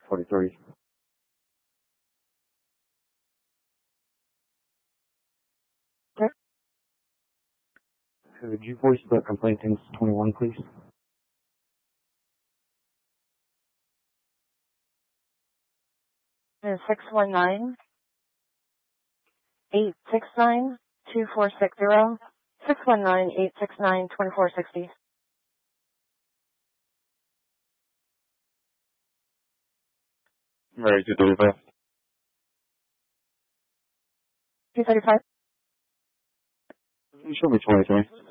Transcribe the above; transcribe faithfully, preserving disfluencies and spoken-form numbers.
forty-three. Okay. Could you voice the complaint in twenty-one, please? six one nine, eight six nine, two four six zero. six one nine, eight six nine, two four six zero. Ready to deliver. two thirty-five. Show me twenty-three.